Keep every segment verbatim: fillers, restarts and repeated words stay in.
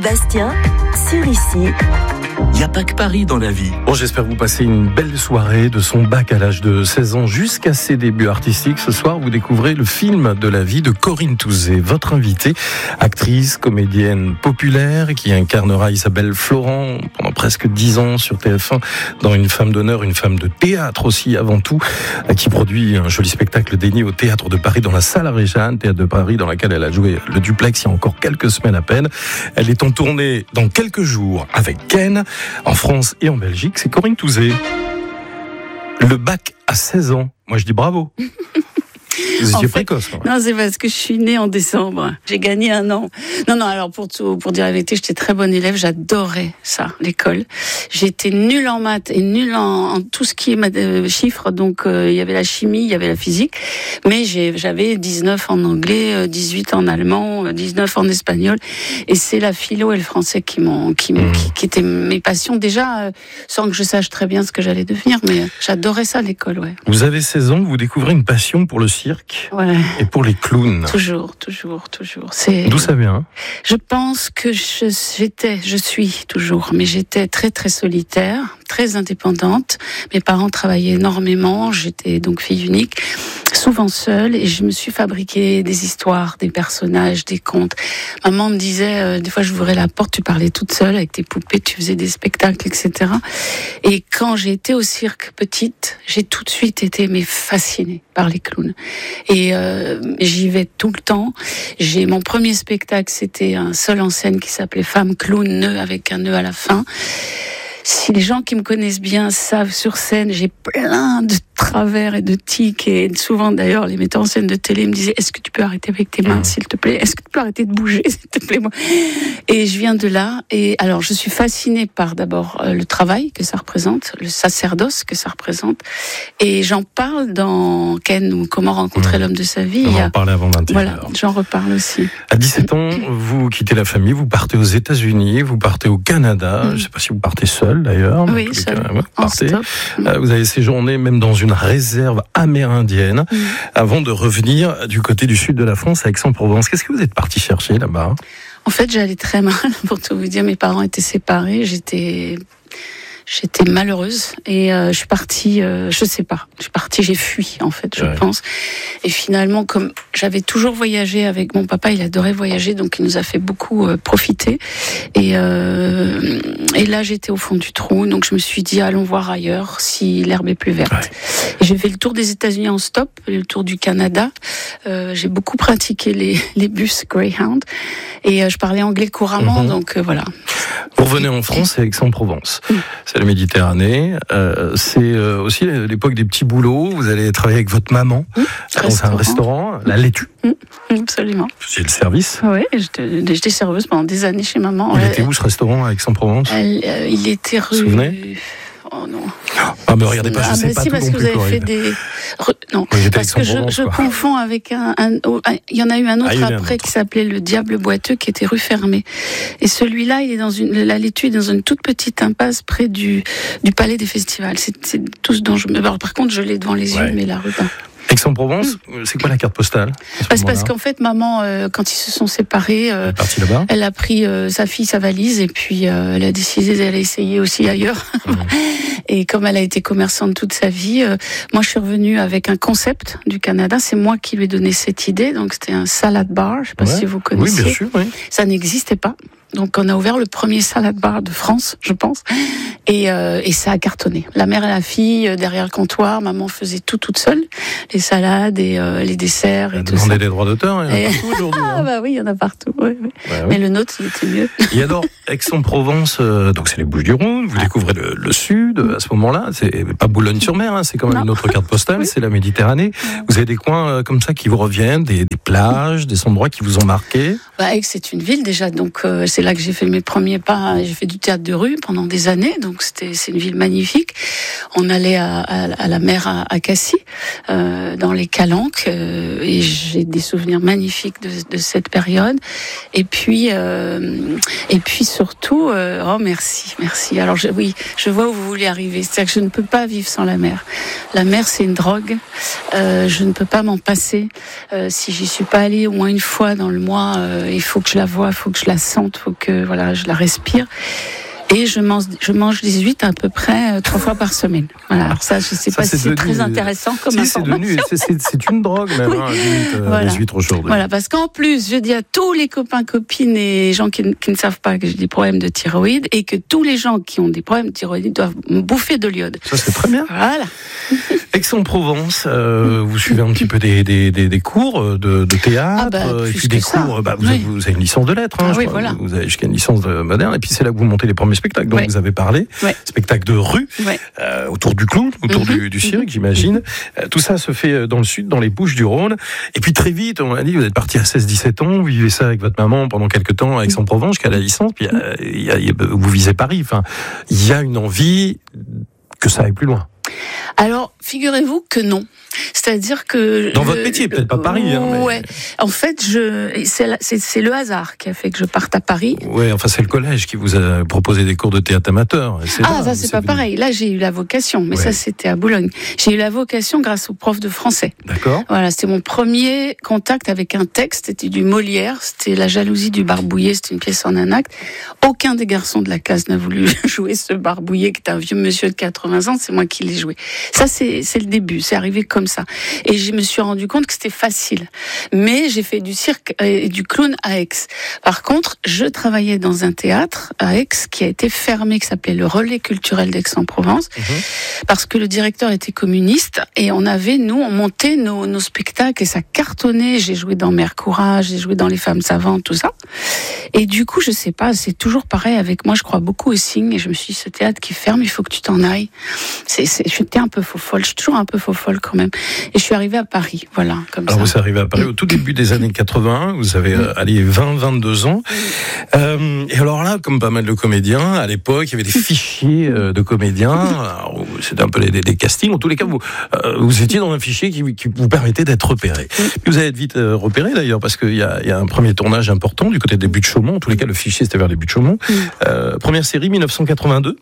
Bastien, sur Ici. Il n'y a pas que Paris dans la vie. Bon, j'espère que vous passez une belle soirée. De son bac à l'âge de seize ans jusqu'à ses débuts artistiques. Ce soir, vous découvrez le film de la vie de Corinne Touzé, votre invitée, actrice, comédienne populaire, qui incarnera Isabelle Florent pendant presque dix ans sur T F un dans Une femme d'honneur, une femme de théâtre aussi avant tout, qui produit un joli spectacle dédié au Théâtre de Paris dans la Salle Réjane, Théâtre de Paris dans laquelle elle a joué le duplex il y a encore quelques semaines à peine. Elle est en tournée dans quelques jours avec Ken, en France et en Belgique. C'est Corinne Touzé. Le bac à seize ans. Moi, je dis bravo. Vous étiez en fait, précoce. Ouais. Non, c'est parce que je suis née en décembre. J'ai gagné un an. Non, non, alors pour tout, pour dire la vérité, j'étais très bonne élève. J'adorais ça, l'école. J'étais nulle en maths et nulle en, en tout ce qui est maths, euh, chiffres. Donc, euh, il y avait la chimie, il y avait la physique. Mais j'ai, j'avais dix-neuf en anglais, dix-huit en allemand, dix-neuf en espagnol. Et c'est la philo et le français qui m'ont, qui, mmh. qui, qui étaient mes passions. Déjà, euh, sans que je sache très bien ce que j'allais devenir. Mais euh, j'adorais ça, l'école, ouais. Vous avez seize ans, vous découvrez une passion pour le cirque. Ouais. Et pour les clowns. Toujours, toujours, toujours. C'est... D'où ça vient? Je pense que je, j'étais, je suis toujours, mais j'étais très très solitaire, très indépendante. Mes parents travaillaient énormément, j'étais donc fille unique, souvent seule, et je me suis fabriqué des histoires, des personnages, des contes. Maman me disait, euh, des fois je ouvrais la porte, tu parlais toute seule avec tes poupées, tu faisais des spectacles, et cetera. Et quand j'ai été au cirque petite, j'ai tout de suite été mais fascinée par les clowns. Et euh, j'y vais tout le temps. J'ai mon premier spectacle, c'était un seul en scène qui s'appelait Femme Clown, nœud avec un nœud à la fin. Si les gens qui me connaissent bien savent, sur scène, j'ai plein de travers et de tics, et souvent d'ailleurs les metteurs en scène de télé me disaient, est-ce que tu peux arrêter avec tes mains, s'il te plaît, est-ce que tu peux arrêter de bouger, s'il te plaît, moi. Et je viens de là, et alors je suis fascinée par d'abord euh, le travail que ça représente, le sacerdoce que ça représente, et j'en parle dans Ken, ou Comment rencontrer mmh. l'homme de sa vie. On va en parler avant vingt et une heures. Voilà, j'en reparle aussi. À dix-sept ans, vous quittez la famille, vous partez aux États-Unis, vous partez au Canada, mmh. je ne sais pas si vous partez seul d'ailleurs. Oui, seul. Cas, ouais, partez. Euh, vous avez séjourné même dans une réserve amérindienne mmh. avant de revenir du côté du sud de la France, à Aix-en-Provence. Qu'est-ce que vous êtes parti chercher là-bas? En fait, j'allais très mal, pour tout vous dire. Mes parents étaient séparés, j'étais... J'étais malheureuse et euh, je suis partie, euh, je sais pas, je suis partie, j'ai fui en fait, je ouais. pense. Et finalement, comme j'avais toujours voyagé avec mon papa, il adorait voyager, donc il nous a fait beaucoup euh, profiter. Et, euh, et là, j'étais au fond du trou, donc je me suis dit, allons voir ailleurs si l'herbe est plus verte. Ouais. Et j'ai fait le tour des États-Unis en stop, le tour du Canada. Euh, j'ai beaucoup pratiqué les, les bus Greyhound et euh, je parlais anglais couramment, mm-hmm. donc euh, voilà. Vous revenez en France et Aix-en-Provence. Mm. C'est la Méditerranée. Euh, c'est euh, aussi l'époque des petits boulots. Vous allez travailler avec votre maman mmh, dans un restaurant, la laitue. Mmh, absolument. C'est le service. Oui, j'étais, j'étais serveuse pendant des années chez maman. Il Elle, était où ce restaurant à Aix-en-Provence? Elle, euh, Il était rue... Vous vous souvenez? Oh non. Ah mais regardez pas, je ah sais bah pas si, tout parce non que plus. Vous avez fait des... Non, oui, parce que je, je confonds avec un, un, un... Il y en a eu un autre ah, après un autre. Qui s'appelait Le Diable Boiteux, qui était rue Fermée. Et celui-là, il est dans une... La laitue est dans une toute petite impasse près du, du Palais des Festivals. C'est, c'est tout ce dont je me... Alors, par contre, je l'ai devant les ouais. yeux, mais la rue... Ben... Aix-en-Provence, mmh. c'est quoi la carte postale? Bah, c'est parce qu'en fait, maman, euh, quand ils se sont séparés, euh, elle, là-bas. elle a pris euh, sa fille, sa valise, et puis euh, elle a décidé d'aller essayer aussi ailleurs. Mmh. Et comme elle a été commerçante toute sa vie, euh, moi je suis revenue avec un concept du Canada. C'est moi qui lui ai donné cette idée. Donc c'était un salad bar. Je sais pas ouais. si vous connaissez. Oui, bien sûr. Oui. Ça n'existait pas. Donc on a ouvert le premier salad bar de France, je pense, et, euh, et ça a cartonné. La mère et la fille euh, derrière le comptoir, maman faisait tout toute seule, les salades et euh, les desserts et elle tout ça. Demandait des droits d'auteur, il y en a et... partout aujourd'hui. Ah bah oui, il y en a partout. Oui, oui. Bah, oui. Mais le nôtre, il était mieux. Et alors, Aix-en-Provence, euh, donc c'est les Bouches-du-Rhône, vous ah. découvrez le, le sud à ce moment-là. C'est pas Boulogne-sur-Mer, hein, c'est quand même non. une autre carte postale, oui. c'est la Méditerranée. Oui. Vous avez des coins euh, comme ça qui vous reviennent, des, des plages, des endroits qui vous ont marqué? Bah, Aix, c'est une ville déjà, donc euh, c'est là que j'ai fait mes premiers pas. J'ai fait du théâtre de rue pendant des années, donc c'était c'est une ville magnifique. On allait à, à, à la mer à, à Cassis, euh, dans les Calanques, euh, et j'ai des souvenirs magnifiques de, de cette période. Et puis, euh, et puis surtout, euh, oh merci, merci. Alors je, oui, je vois où vous voulez arriver. C'est-à-dire que je ne peux pas vivre sans la mer. La mer, c'est une drogue. Euh, je ne peux pas m'en passer. Euh, si j'y suis pas allée au moins une fois dans le mois, euh, il faut que je la voie, il faut que je la sente. Faut... que voilà, je la respire. Et je mange, je mange des huîtres à peu près euh, trois fois par semaine. Voilà. Alors ça, je sais ça, pas si c'est devenu, très intéressant comme si, information. C'est, devenu, c'est, c'est, c'est une drogue même, oui. hein, les huîtres, voilà. les huîtres aujourd'hui. Voilà, parce qu'en plus, je dis à tous les copains, copines et gens qui, qui ne savent pas que j'ai des problèmes de thyroïde et que tous les gens qui ont des problèmes de thyroïde doivent bouffer de l'iode. Ça, c'est très bien. Voilà. Aix-en-Provence, euh, vous suivez un petit peu des, des, des, des cours de, de théâtre, ah bah, et puis des ça. cours. Bah, vous, oui. avez, vous avez une licence de lettres, hein, ah je oui, crois. Voilà. Vous avez jusqu'à une licence de moderne, et puis c'est là que vous montez les premiers spectacles. Donc ouais. vous avez parlé, ouais. spectacle de rue, ouais. euh, autour du clown, autour mm-hmm. du, du cirque, j'imagine. Mm-hmm. Euh, tout ça se fait dans le sud, dans les Bouches-du-Rhône. Et puis très vite, on a dit, vous êtes parti à seize dix-sept ans, vous vivez ça avec votre maman pendant quelques temps à Aix-en-Provence, jusqu'à la licence, puis euh, y a, y a, vous visez Paris. Enfin, il y a une envie que ça aille plus loin. Alors, figurez-vous que non. C'est-à-dire que... Dans je, votre métier, peut-être pas Paris. Hein, mais... Ouais. En fait, je, c'est, la, c'est, c'est le hasard qui a fait que je parte à Paris. Ouais, enfin, c'est le collège qui vous a proposé des cours de théâtre amateur. C'est ah, là, ça, c'est pas venu. Pareil. Là, j'ai eu la vocation, mais ouais. ça, c'était à Boulogne. J'ai eu la vocation grâce au prof de français. D'accord. Voilà, c'était mon premier contact avec un texte. C'était du Molière. C'était La jalousie du barbouillé. C'était une pièce en un acte. Aucun des garçons de la classe n'a voulu jouer ce barbouillé qui est un vieux monsieur de quatre-vingts ans. C'est moi qui l'ai joué. Ça, c'est, c'est le début. C'est arrivé comme ça. Et je me suis rendu compte que c'était facile. Mais j'ai fait du cirque et du clown à Aix. Par contre, je travaillais dans un théâtre à Aix qui a été fermé, qui s'appelait le Relais culturel d'Aix-en-Provence, mmh. parce que le directeur était communiste et on avait, nous, on montait nos, nos spectacles et ça cartonnait. J'ai joué dans Mère Courage, j'ai joué dans Les Femmes Savantes, tout ça. Et du coup, je sais pas, c'est toujours pareil avec moi. Je crois beaucoup au signe et je me suis dit, ce théâtre qui ferme, il faut que tu t'en ailles. C'est, c'est, j'étais un peu faux folle, je suis toujours un peu faux folle quand même. Et je suis arrivée à Paris, voilà, comme alors ça. Vous êtes arrivée à Paris au tout début des années quatre-vingts, vous avez euh, allez, vingt vingt-deux ans. Euh, et alors là, comme pas mal de comédiens, à l'époque, il y avait des fichiers euh, de comédiens. Alors, c'était un peu des, des castings. En tous les cas, vous, euh, vous étiez dans un fichier qui, qui vous permettait d'être repéré. Vous allez être vite euh, repéré d'ailleurs, parce qu'il y a, il y a un premier tournage important du côté des Buttes-Chaumont. En tous les cas, le fichier, c'était vers les Buttes-Chaumont. Euh, première série, dix-neuf cent quatre-vingt-deux.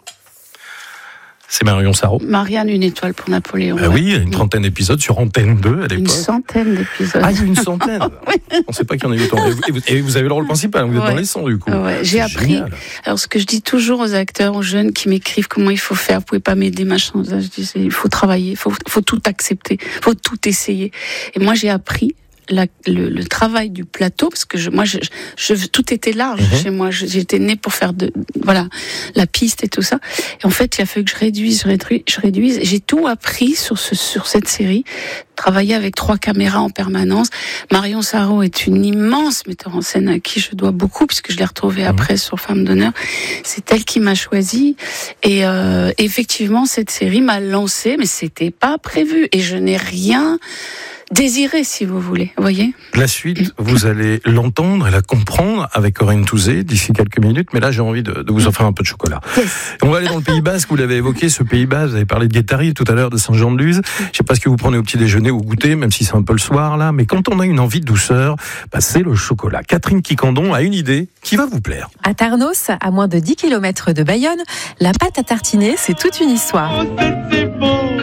C'est Marion Sarraud. Marianne, une étoile pour Napoléon. Ah ouais. Oui, une trentaine d'épisodes sur Antenne deux à l'époque. Une centaine d'épisodes. Ah, il y a une centaine. Oui. On ne sait pas qu'il y en a eu autant. Et vous, et vous avez le rôle principal, vous êtes ouais. dans les sons du coup. Ouais. J'ai C'est appris. Génial. Alors, ce que je dis toujours aux acteurs, aux jeunes qui m'écrivent comment il faut faire, vous pouvez pas m'aider, machin. Je dis, il faut travailler, il faut, faut tout accepter, il faut tout essayer. Et moi, j'ai appris. La, le, le travail du plateau, parce que je, moi, je, je, tout était large mm-hmm. chez moi. Je, j'étais née pour faire de, voilà, la piste et tout ça. Et en fait, il a fallu que je réduise, je réduise, je réduise. Et j'ai tout appris sur ce, sur cette série. Travailler avec trois caméras en permanence. Marion Sarraud est une immense metteur en scène à qui je dois beaucoup, puisque je l'ai retrouvée mm-hmm. après sur Femme d'honneur. C'est elle qui m'a choisie. Et euh, effectivement, cette série m'a lancée, mais c'était pas prévu. Et je n'ai rien désiré, si vous voulez, vous voyez. La suite, vous allez l'entendre et la comprendre avec Corinne Touzé d'ici quelques minutes, mais là j'ai envie de, de vous offrir un peu de chocolat. Yes. On va aller dans le Pays Basque, vous l'avez évoqué, ce Pays Basque, vous avez parlé de Guétari tout à l'heure, de Saint-Jean-de-Luz. Je ne sais pas ce que vous prenez au petit déjeuner ou au goûter, même si c'est un peu le soir là, mais quand on a une envie de douceur, bah, c'est le chocolat. Catherine Quicandon a une idée qui va vous plaire. À Tarnos, à moins de dix kilomètres de Bayonne, la pâte à tartiner, c'est toute une histoire. Oh, c'est bon,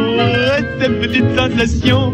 cette petite sensation,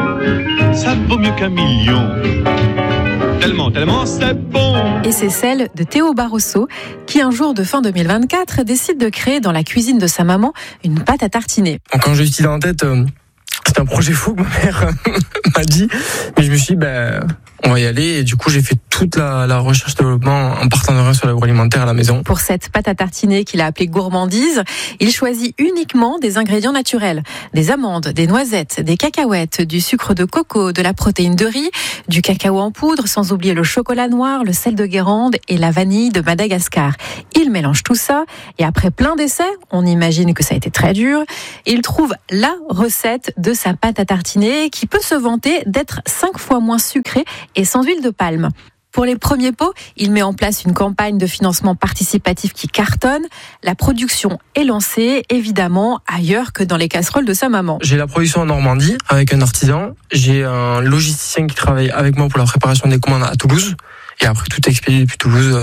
ça vaut mieux qu'un million. Tellement, tellement c'est bon. Et c'est celle de Théo Barroso, qui un jour de fin deux mille vingt-quatre décide de créer dans la cuisine de sa maman une pâte à tartiner. Quand j'ai eu cette idée en tête, euh, c'était un projet fou que ma mère m'a dit, mais je me suis dit, ben, on va y aller. Et du coup, j'ai fait toute la, la recherche développement en partenariat sur l'agroalimentaire à la maison. Pour cette pâte à tartiner qu'il a appelée gourmandise, il choisit uniquement des ingrédients naturels. Des amandes, des noisettes, des cacahuètes, du sucre de coco, de la protéine de riz, du cacao en poudre, sans oublier le chocolat noir, le sel de Guérande et la vanille de Madagascar. Il mélange tout ça et après plein d'essais, on imagine que ça a été très dur, il trouve la recette de sa pâte à tartiner qui peut se vanter d'être cinq fois moins sucrée et sans huile de palme. Pour les premiers pots, il met en place une campagne de financement participatif qui cartonne. La production est lancée, évidemment, ailleurs que dans les casseroles de sa maman. J'ai la production en Normandie avec un artisan. J'ai un logisticien qui travaille avec moi pour la préparation des commandes à Toulouse. Et après, tout est expédié depuis Toulouse pour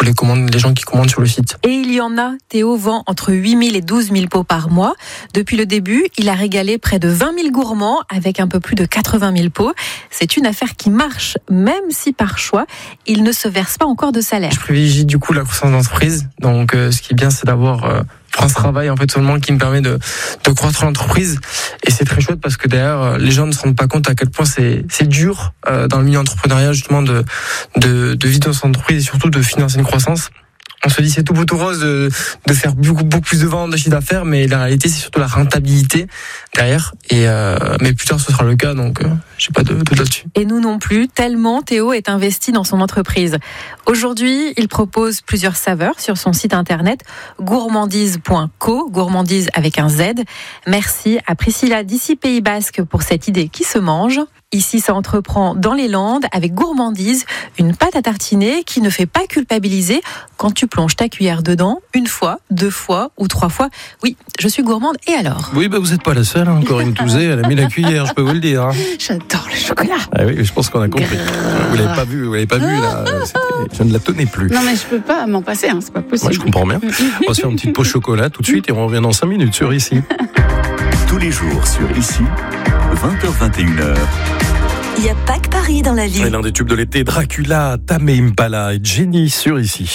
pour les commandes, les gens qui commandent sur le site. Et il y en a. Théo vend entre huit mille et douze mille pots par mois. Depuis le début, il a régalé près de vingt mille gourmands avec un peu plus de quatre-vingt mille pots. C'est une affaire qui marche, même si par choix, il ne se verse pas encore de salaire. Je privilégie du coup la croissance d'entreprise. Donc euh, ce qui est bien, c'est d'avoir euh, un travail en fait seulement qui me permet de, de croître l'entreprise. Et c'est très chouette parce que derrière, les gens ne se rendent pas compte à quel point c'est, c'est dur euh, dans le milieu entrepreneurial justement de, de, de vivre dans son entreprise et surtout de financer une croissance. On se dit c'est tout beau tout rose de, de faire beaucoup, beaucoup plus de ventes, de chiffre d'affaires, mais la réalité c'est surtout la rentabilité derrière. Et euh, mais plus tard ce sera le cas, donc euh, j'ai pas de doute là-dessus. Et nous non plus, tellement Théo est investi dans son entreprise. Aujourd'hui, il propose plusieurs saveurs sur son site internet gourmandise point co, gourmandise avec un Z. Merci à Priscilla d'ici Pays Basque pour cette idée qui se mange. Ici, ça entreprend dans les Landes avec Gourmandise, une pâte à tartiner qui ne fait pas culpabiliser quand tu plonges ta cuillère dedans une fois, deux fois ou trois fois. Oui, je suis gourmande et alors ? Oui, bah vous n'êtes pas la seule, hein. Corinne Touzé, elle a mis la cuillère, je peux vous le dire. Hein. J'adore le chocolat. Ah oui, je pense qu'on a compris. Vous l'avez pas vu, vous l'avez pas vu là. Je ne la tenais plus. Non mais je peux pas m'en passer, hein, c'est pas possible. Moi je comprends bien. On va se faire une petite pause chocolat tout de suite et on revient dans cinq minutes sur Ici. Tous les jours sur Ici, vingt heures vingt et une heures. Il n'y a pas que Paris dans la vie. Et l'un des tubes de l'été, Dracula, Tame Impala et Jenny sur Ici.